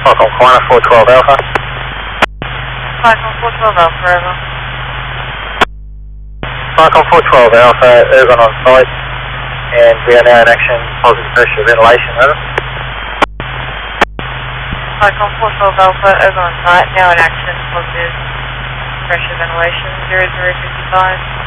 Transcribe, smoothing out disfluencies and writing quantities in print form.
Falcon Corner 412 Alpha. Falcon 412 Alpha, over. Falcon 412 Alpha, Ergon on site, and we are now in action, positive pressure ventilation, over. Falcon 412 Alpha, Ergon on site, now in action, positive pressure ventilation, 0055.